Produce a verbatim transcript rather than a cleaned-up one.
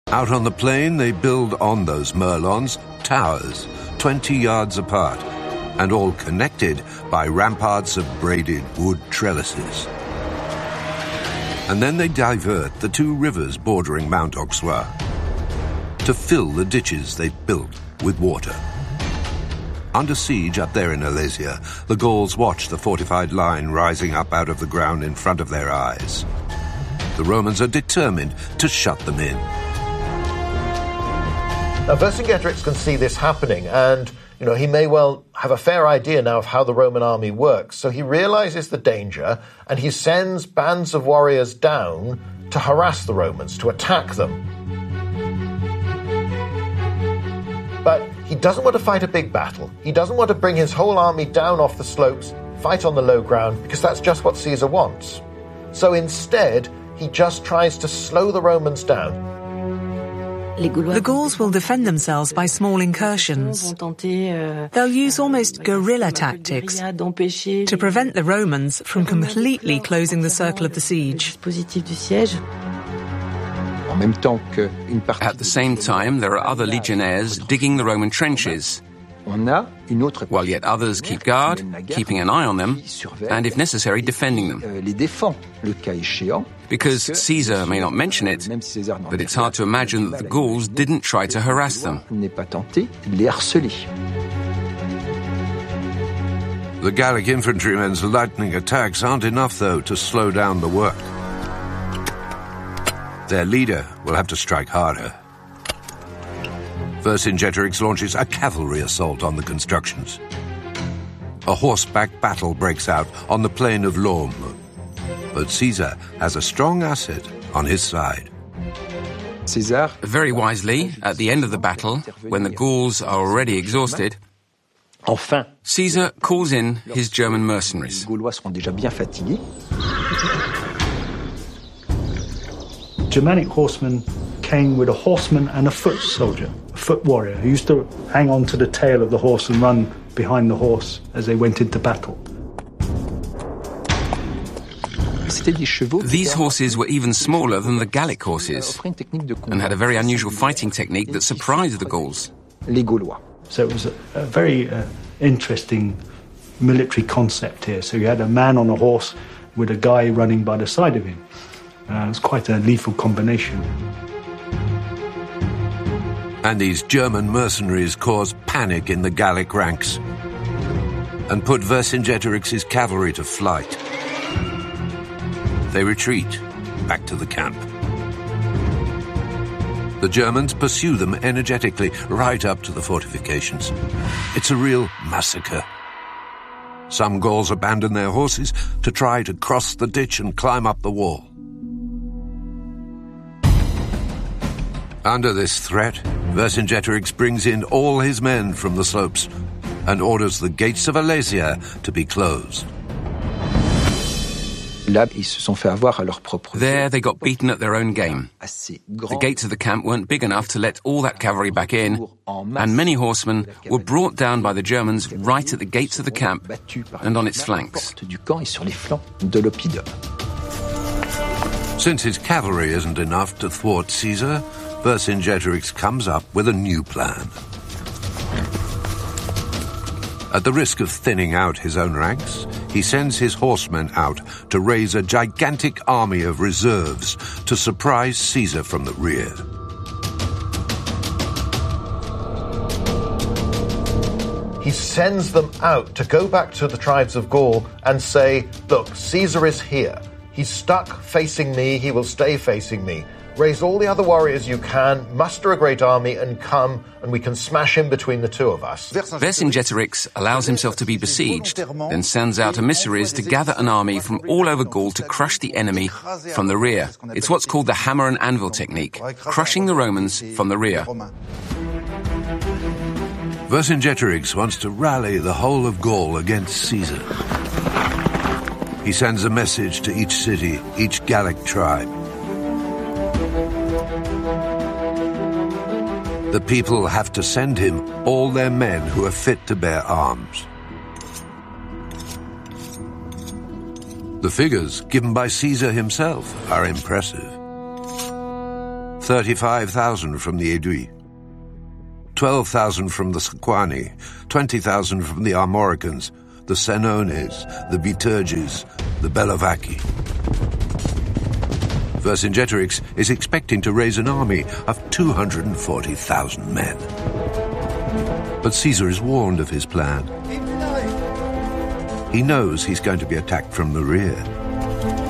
Out on the plain, they build on those merlons towers, twenty yards apart, and all connected by ramparts of braided wood trellises. And then they divert the two rivers bordering Mount Auxerrois to fill the ditches they've built with water. Under siege up there in Alesia, the Gauls watch the fortified line rising up out of the ground in front of their eyes. The Romans are determined to shut them in. Now, Vercingetorix can see this happening, and you know he may well have a fair idea now of how the Roman army works. So he realizes the danger, and he sends bands of warriors down to harass the Romans, to attack them. But he doesn't want to fight a big battle. He doesn't want to bring his whole army down off the slopes, fight on the low ground, because that's just what Caesar wants. So instead, he just tries to slow the Romans down. The Gauls will defend themselves by small incursions. They'll use almost guerrilla tactics to prevent the Romans from completely closing the circle of the siege. At the same time, there are other legionnaires digging the Roman trenches, while yet others keep guard, keeping an eye on them, and if necessary, defending them. Because Caesar may not mention it, but it's hard to imagine that the Gauls didn't try to harass them. The Gallic infantrymen's lightning attacks aren't enough, though, to slow down the work. Their leader will have to strike harder. Vercingetorix launches a cavalry assault on the constructions. A horseback battle breaks out on the plain of Lorme. But Caesar has a strong asset on his side. Caesar, very wisely, at the end of the battle, when the Gauls are already exhausted, Caesar calls in his German mercenaries. Germanic horsemen came with a horseman and a foot soldier, a foot warrior, who used to hang on to the tail of the horse and run behind the horse as they went into battle. These horses were even smaller than the Gallic horses and had a very unusual fighting technique that surprised the Gauls. So it was a, a very uh, interesting military concept here. So you had a man on a horse with a guy running by the side of him. Uh, it was quite a lethal combination. And these German mercenaries cause panic in the Gallic ranks and put Vercingetorix's cavalry to flight. They retreat back to the camp. The Germans pursue them energetically right up to the fortifications. It's a real massacre. Some Gauls abandon their horses to try to cross the ditch and climb up the wall. Under this threat, Vercingetorix brings in all his men from the slopes and orders the gates of Alesia to be closed. There they got beaten at their own game. The gates of the camp weren't big enough to let all that cavalry back in, and many horsemen were brought down by the Germans right at the gates of the camp and on its flanks. Since his cavalry isn't enough to thwart Caesar, Vercingetorix comes up with a new plan. At the risk of thinning out his own ranks, he sends his horsemen out to raise a gigantic army of reserves to surprise Caesar from the rear. He sends them out to go back to the tribes of Gaul and say, look, Caesar is here. He's stuck facing me. He will stay facing me. Raise all the other warriors you can, muster a great army, and come, and we can smash in between the two of us. Vercingetorix allows himself to be besieged, then sends out emissaries to gather an army from all over Gaul to crush the enemy from the rear. It's what's called the hammer and anvil technique, crushing the Romans from the rear. Vercingetorix wants to rally the whole of Gaul against Caesar. He sends a message to each city, each Gallic tribe. The people have to send him all their men who are fit to bear arms. The figures given by Caesar himself are impressive. thirty-five thousand from the Aedui, twelve thousand from the Sequani, twenty thousand from the Armoricans, the Senones, the Biterges, the Bellovaci. Vercingetorix is expecting to raise an army of two hundred forty thousand men. But Caesar is warned of his plan. He knows he's going to be attacked from the rear.